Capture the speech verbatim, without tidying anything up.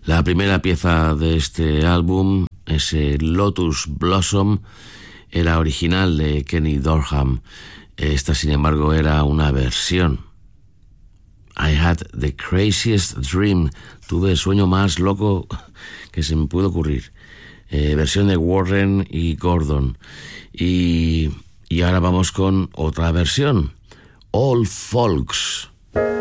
La primera pieza de este álbum, ese Lotus Blossom, era original de Kenny Dorham. Esta, sin embargo, era una versión. I had the craziest dream. Tuve el sueño más loco que se me pudo ocurrir. Eh, versión de Warren y Gordon. Y, y ahora vamos con otra versión. All Folks.